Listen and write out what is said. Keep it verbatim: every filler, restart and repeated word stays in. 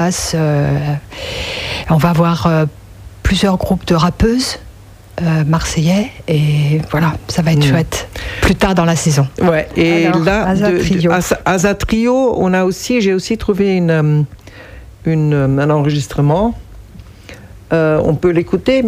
Euh, on va voir euh, plusieurs groupes de rappeuses euh, marseillais et voilà, ça va être mmh. chouette plus tard dans la saison. Ouais, et alors, là, Asa Trio. Asa Trio, on a aussi, j'ai aussi trouvé une, une, un enregistrement. Euh, on peut l'écouter, Michael ?